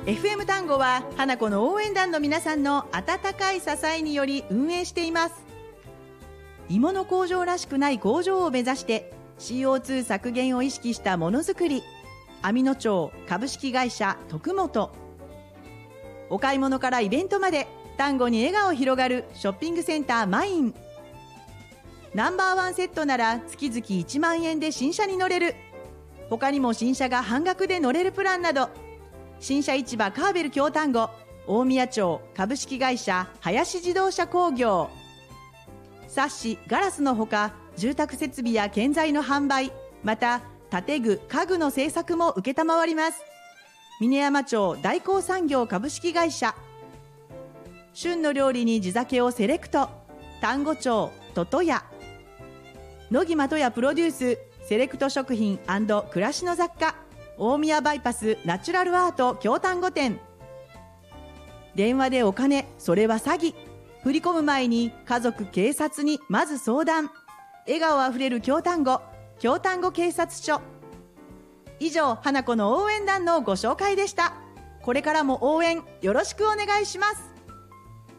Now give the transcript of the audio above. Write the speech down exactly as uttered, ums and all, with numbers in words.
エフエム 単語は花子の応援団の皆さんの温かい支えにより運営しています。芋の工場らしくない工場を目指して シーオーツー 削減を意識したものづくり、網野町株式会社徳本。お買い物からイベントまで単語に笑顔広がるショッピングセンターマイン。ナンバーワンセットなら月々いちまんえんで新車に乗れる。他にも新車が半額で乗れるプランなど、新車市場カーベル京丹後大宮町株式会社林自動車工業。サッシガラスのほか住宅設備や建材の販売、また建具家具の製作も承ります。峰山町大光産業株式会社。旬の料理に地酒をセレクト、丹後町ととや。野木まとやプロデュースセレクト食品&暮らしの雑貨大宮バイパスナチュラルアート京丹後店。電話でお金、それは詐欺。振り込む前に家族警察にまず相談。笑顔あふれる京丹後京丹後警察署。以上、花子の応援団のご紹介でした。これからも応援よろしくお願いします。